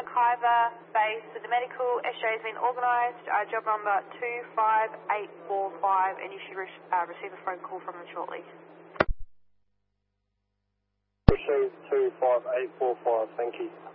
Khyber base with the medical. SJ has been organised. Job number 25845, and you should receive a phone call from them shortly. Receive 25845, thank you.